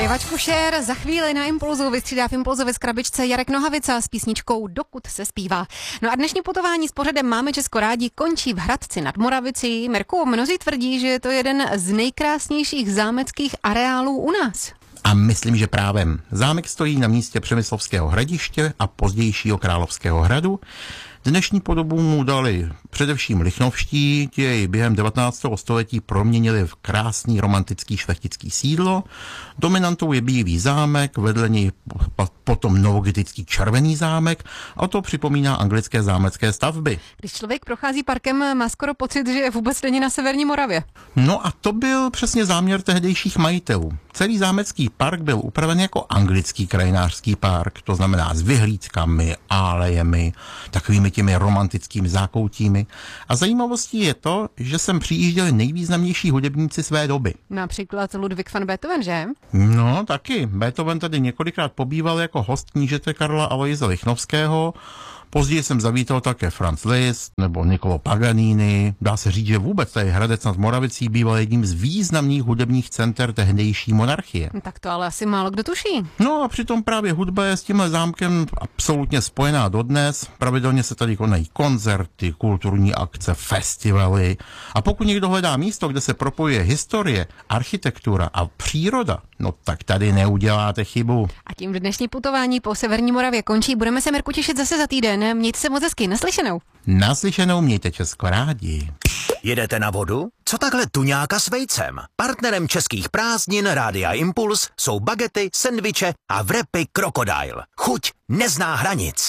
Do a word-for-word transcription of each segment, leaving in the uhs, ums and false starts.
Zpěvačku Cher za chvíli na Impulzu vystřídá v Impulzově krabičce Jarek Nohavica s písničkou Dokud se zpívá. No a dnešní putování s pořadem Máme Česko rádi končí v Hradci nad Moravicí. Mirku, mnozí tvrdí, že je to jeden z nejkrásnějších zámeckých areálů u nás. A myslím, že právem. Zámek stojí na místě Přemyslovského hradiště a pozdějšího Královského hradu. Dnešní podobu mu dali především Lichnovští, ti jej během devatenáctého století proměnili v krásný romantický šlechtický sídlo. Dominantou je bílý zámek, vedle něj potom novogotický červený zámek a to připomíná anglické zámecké stavby. Když člověk prochází parkem, má skoro pocit, že vůbec není na severní Moravě. No a to byl přesně záměr tehdejších majitelů. Celý zámecký park byl upraven jako anglický krajinářský park, to znamená s vyhlídkami, alejemi, takovými těmi romantickými zákoutími. A zajímavostí je to, že sem přijížděli nejvýznamnější hudebníci své doby. Například Ludwig van Beethoven, že? No, taky. Beethoven tady několikrát pobýval jako host knížete Karla Aloise Lichnovského. Později jsem zavítal také Franz Liszt nebo Niccolo Paganini. Dá se říct, že vůbec tady Hradec nad Moravicí býval jedním z významných hudebních center tehdejší monarchie. Tak to ale asi málo kdo tuší. No a přitom právě hudba je s tímhle zámkem absolutně spojená dodnes. Pravidelně se tady konají koncerty, kulturní akce, festivaly. A pokud někdo hledá místo, kde se propojuje historie, architektura a příroda, no tak tady neuděláte chybu. A tím dnešní putování po severní Moravě končí. Budeme se, Mirku, těšit zase za týden. Mějte se moc hezky. Naslyšenou. Naslyšenou, mějte Česko rádi. Jedete na vodu? Co takhle tuňáka s vejcem? Partnerem českých prázdnin Rádia Impuls jsou bagety, sendviče a wrapy Crocodile. Chuť nezná hranic.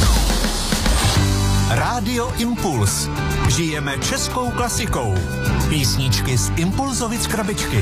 Rádio Impuls. Žijeme českou klasikou. Písničky z Impulzovic krabičky.